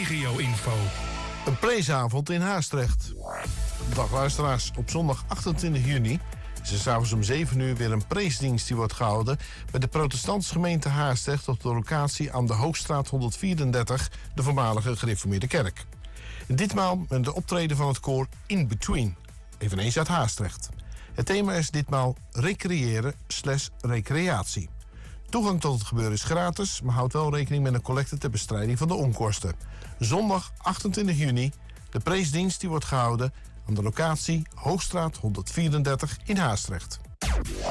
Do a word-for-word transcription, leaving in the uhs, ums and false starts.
regio-info. Een preesavond in Haastrecht. Dag luisteraars, op zondag achtentwintig juni is er s'avonds om zeven uur weer een preesdienst die wordt gehouden bij de protestantse gemeente Haastrecht op de locatie aan de Hoogstraat honderdvierendertig, de voormalige gereformeerde kerk. Ditmaal met de optreden van het koor In Between, eveneens uit Haastrecht. Het thema is ditmaal recreëren slash recreatie. Toegang tot het gebeuren is gratis, maar houd wel rekening met een collecte ter bestrijding van de onkosten. Zondag achtentwintig juni, de preesdienst die wordt gehouden aan de locatie Hoogstraat honderdvierendertig in Haastrecht.